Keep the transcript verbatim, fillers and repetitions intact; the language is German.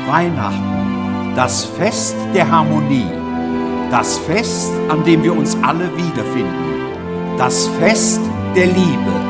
Weihnachten, das Fest der Harmonie, das Fest, an dem wir uns alle wiederfinden, das Fest der Liebe.